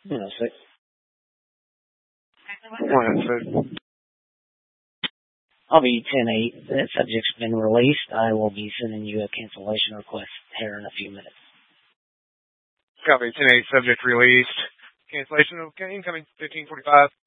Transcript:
106. 106. I'll be 10-8. That subject's been released. I will be sending you a cancellation request here in a few minutes. Copy, 10-8, subject released. Cancellation, okay, incoming 1545.